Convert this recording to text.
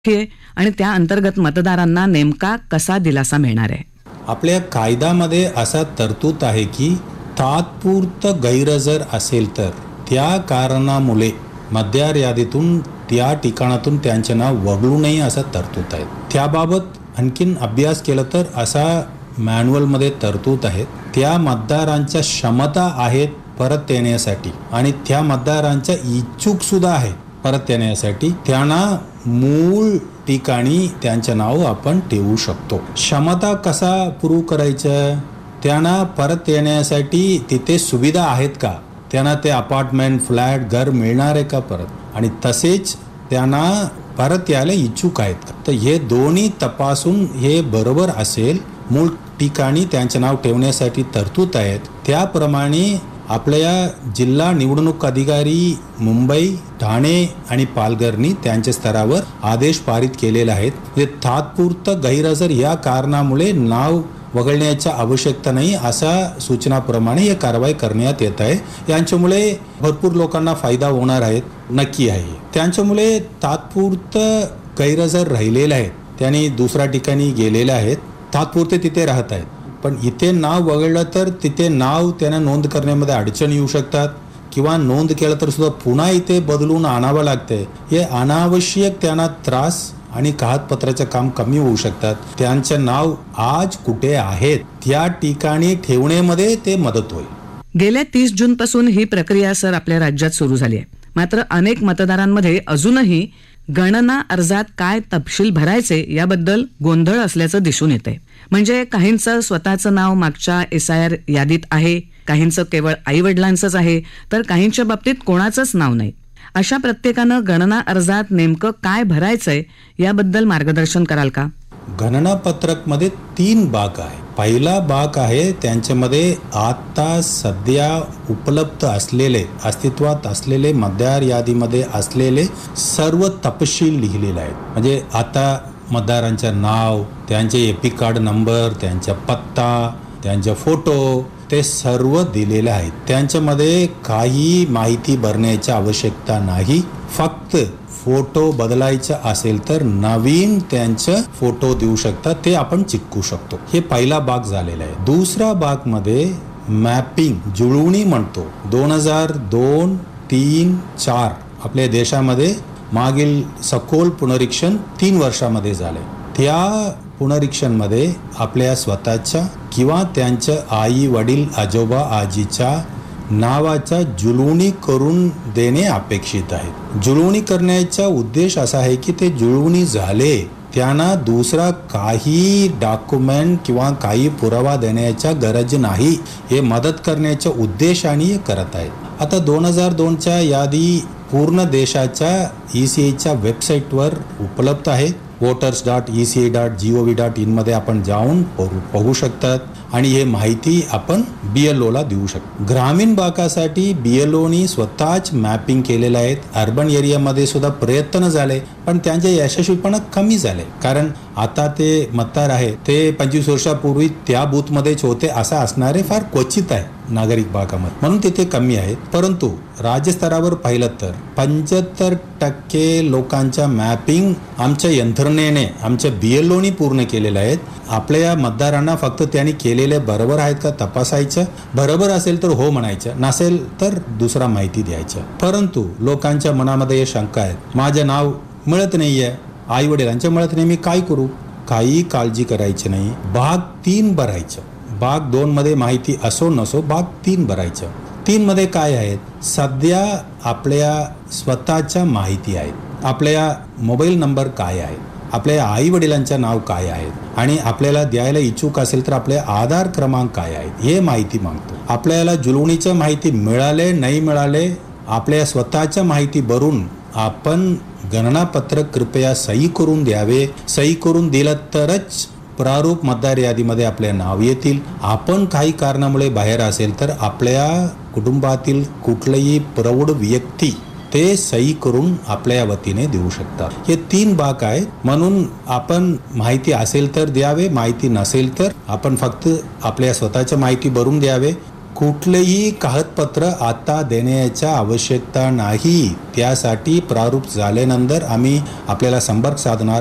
आहे आणि त्या अंतर्गत मतदारांना नेमका कसा दिलासा मिळणार आहे? आपल्या कायद्यामध्ये असा तरतूद आहे की तात्पुरतं गैर जर असेल तर त्या कारणामुळे मतदार यादीतून त्या ठिकाणातून त्यांचे नाव वगळू नये असा तरतूद आहे. त्याबाबत आणखीन अभ्यास केला तर असा मॅन्युअलमध्ये तरतूद आहे. त्या मतदारांच्या क्षमता आहेत परत येण्यासाठी आणि त्या मतदारांच्या इच्छुक सुद्धा आहे परत येण्यासाठी, त्यांना मूळ ठिकाणी त्यांचं नाव आपण ठेवू शकतो. क्षमता कसा प्रूव्ह करायचं? त्यांना परत येण्यासाठी तिथे सुविधा आहेत का, त्यांना ते अपार्टमेंट फ्लॅट घर मिळणार आहे का परत, आणि तसेच त्यांना परत यायला इच्छुक आहेत का. तर हे दोन्ही तपासून हे बरोबर असेल, मूळ ठिकाणी त्यांचं नाव ठेवण्यासाठी तरतूद आहेत. त्याप्रमाणे आपल्या जिल्हा निवडणूक अधिकारी मुंबई, ठाणे आणि पालघरनी त्यांच्या स्तरावर आदेश पारित केलेले आहेत. हे तात्पुरतं गैरहजर या कारणामुळे नाव वगळण्याची आवश्यकता नाही अशा सूचनाप्रमाणे ही कारवाई करण्यात येत आहे. यांच्यामुळे भरपूर लोकांना फायदा होणार आहे, नक्की आहे. त्यांच्यामुळे तात्पुरतं गैरहजर राहिलेले आहेत, त्यांनी दुसऱ्या ठिकाणी गेलेले आहेत, तात्पुरते तिथे राहत आहेत, पण इथे नाव वगळलं तर तिथे नाव त्यांना नोंद करण्यामध्ये अडचण येऊ शकतात किंवा नोंद केलं तर सुद्धा पुन्हा इथे बदलून आणावं लागतंय. हे अनावश्यक त्यांना त्रास आणि कागदपत्राचं काम कमी होऊ शकतात. त्यांचं नाव आज कुठे आहेत त्या ठिकाणी ठेवण्यामध्ये ते मदत होईल. गेल्या 30 जून पासून ही प्रक्रिया सर आपल्या राज्यात सुरू झाली आहे. मात्र अनेक मतदारांमध्ये अजूनही गणना अर्जात काय तपशील भरायचे याबद्दल गोंधळ असल्याचं दिसून येतंय. म्हणजे काहींचं स्वतःचं नाव मागच्या SIR यादीत आहे, काहींचं केवळ आई-वडिलांचंच आहे, तर काहींच्या बाबतीत कोणाचंच नाव नाही. अशा प्रत्येकानं गणना अर्जात नेमकं काय भरायचंय याबद्दल मार्गदर्शन कराल का? गणना पत्रकमध्ये 3 भाग आहे. पहिला भाग आहे त्यांच्यामध्ये आता सध्या उपलब्ध असलेले, अस्तित्वात असलेले, मतदार यादीमध्ये असलेले सर्व तपशील लिहिलेले आहेत. म्हणजे आता मतदारांचं नाव, त्यांचे एपिक कार्ड नंबर, त्यांचा पत्ता, त्यांचे फोटो, ते सर्व दिलेले आहेत. त्यांच्यामध्ये काही माहिती भरण्याची आवश्यकता नाही. फक्त फोटो बदलायचा असेल तर नवीन त्यांचं फोटो देऊ शकतात, ते आपण चिटकू शकतो. हे पहिला भाग झालेला आहे. दुसरा भाग मध्ये मॅपिंग, जुळवणी म्हणतो, 2002, 3, 4 आपल्या देशामध्ये मागील सखोल पुनरीक्षण 3 वर्षामध्ये झाले. त्या पुनरीक्षणमध्ये आपल्या स्वतःच्या किंवा त्यांच्या आई वडील आजोबा आजीच्या नावाचा जुळवणी करून देणे अपेक्षित आहे. जुळवणी करण्याचा उद्देश असा आहे की ते जुळवणी झाले, त्यांना दुसरा काही डॉक्युमेंट किंवा काही पुरावा देण्याच्या गरज नाही. हे मदत करण्याच्या उद्देशाने हे करत आहेत. आता 2002च्या यादी पूर्ण देशाच्या ECIच्या वेबसाईटवर उपलब्ध आहे. voters.eci.gov.in मध्ये आपण जाऊन बघू शकतात आणि हे माहिती आपण BLOला देऊ शकतो. ग्रामीण भागासाठी BLOनी स्वतःच मॅपिंग केलेलं आहे. अर्बन एरियामध्ये सुद्धा प्रयत्न झाले, पण त्यांचे यशस्वीपणा कमी झाले, कारण आता ते मतदार आहे ते 25 वर्षापूर्वी त्या बूथमध्येच होते असं असणारे फार क्वचित आहे नागरिक भागामध्ये, म्हणून तिथे कमी आहेत. परंतु राज्यस्तरावर पाहिलं तर 75% लोकांच्या मॅपिंग आमच्या यंत्रणेने, आमच्या BLOनी पूर्ण केलेलं आहेत. आपल्या मतदारांना फक्त त्यांनी केलेले बरोबर आहेत का तपासायचं, बरोबर असेल तर हो म्हणायचं, नसेल तर दुसरा माहिती द्यायचं. परंतु लोकांच्या मनामध्ये हे शंका आहे, माझं नाव मिळत नाहीये, आई वडिलांच्या मिळत नाही, मी काय करू? काही काळजी करायची नाही. भाग 3 भरायचं. भाग 2 मध्ये माहिती असो नसो, भाग 3 भरायचं. 3 मध्ये काय आहेत? सध्या आपल्या स्वतःच्या माहिती आहेत, आपल्या मोबाईल नंबर काय आहे, आपल्या आई वडिलांचं नाव काय आहे, आणि आपल्याला द्यायला इच्छुक असेल तर आपले आधार क्रमांक काय आहेत, हे माहिती मागतो. आपल्याला जुळवणीच्या माहिती मिळाले नाही मिळाले, आपल्या स्वतःच्या माहिती भरून आपण गणनापत्रक कृपया सही करून द्यावे. सही करून दिलं तरच प्रारूप मतदार यादीमध्ये आपले नाव येतील. आपण काही कारणामुळे बाहेर असेल तर आपल्या कुटुंबातील कुठलेही प्रौढ व्यक्ती ते सही करून आपल्या वतीने देऊ शकतात. हे 3 भाग आहेत. म्हणून आपण माहिती असेल तर द्यावे, माहिती नसेल तर आपण फक्त आपल्या स्वतःच्या माहिती भरून द्यावे. कुठलेही कागदपत्र आता देण्याची आवश्यकता नाही. त्यासाठी प्रारूप झाल्यानंतर आम्ही आपल्याला संपर्क साधणार